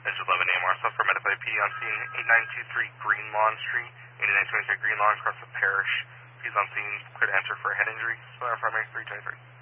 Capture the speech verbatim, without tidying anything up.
Edge eleven A M R, so for Medify P on scene eighty-nine twenty-three Green Lawn Street, eighty-nine twenty-three Green Lawn across the parish. He's on scene, clear to enter for a head injury. So our primary three twenty-three.